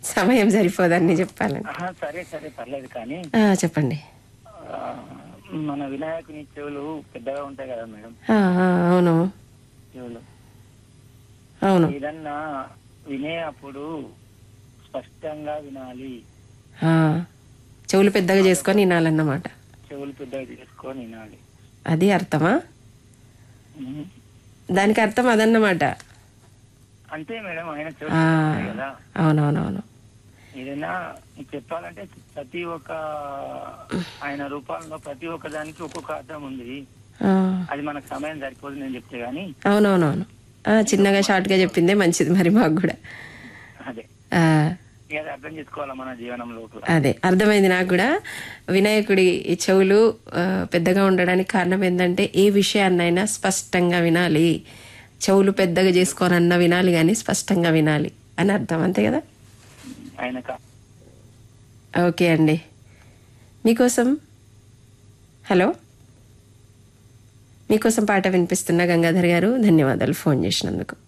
సమయం సరిపోదని చెప్పాలని. సరే సరే పర్లేదు కానీ చెప్పండి. మన వినాయకుని చెవులు పెద్దగా ఉంటాయి కదా మేడం. అవును చెవులు అవును. ఏదన్నా వినే అప్పుడు స్పష్టంగా వినాలి. చెవులు పెద్దగా చేసుకొని వినాలన్నమాట. చెవులు పెద్దగా చేసుకొని వినాలి. అది అర్థమా? దానికి అర్థం అదన్నమాట. అంతే మేడం. ఆయన చెవులు కదా. అవునవునవును. ఏదైనా చెప్పాలంటే ప్రతి ఒక్క ఆయన రూపాల్లో ప్రతి ఒక్క దానికి ఒక్కొక్క అర్థం ఉంది. అది మనకు సమయం సరిపోదు నేను చెప్తే గానీ. అవునవునవును. చిన్నగా షార్ట్ గా చెప్పిందే మంచిది మరి మాకు కూడా. అదే అర్థం చేసుకోవాలా మన జీవనంలో. అదే అర్థమైంది నాకు కూడా. వినాయకుడి చెవులు పెద్దగా ఉండడానికి కారణం ఏంటంటే ఏ విషయాన్నైనా స్పష్టంగా వినాలి. చెవులు పెద్దగా చేసుకోనన్నా వినాలి కానీ స్పష్టంగా వినాలి అని అర్థం. అంతే కదా. ఓకే అండి. మీకోసం మీకోసం పాట వినిపిస్తున్న గంగాధర్ గారు, ధన్యవాదాలు ఫోన్ చేసినందుకు.